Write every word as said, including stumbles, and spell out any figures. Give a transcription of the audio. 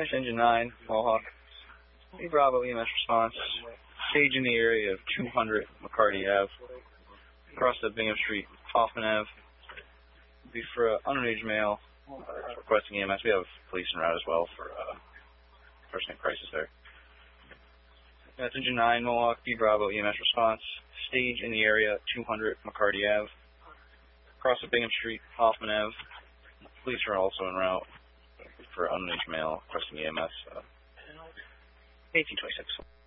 Finish engine nine, Mohawk. B Bravo E M S response. Stage in the area of two hundred McCarty Ave. Across the Bingham Street, Hoffman Ave. Be for uh, underage male uh, requesting E M S. We have police en route as well for uh, person in crisis there. That's engine nine, Mohawk, B Bravo E M S response. Stage in the area two hundred McCarty Ave. Across the Bingham Street, Hoffman Ave. Police are also en route for underage male requesting E M S. Uh, eighteen twenty-six.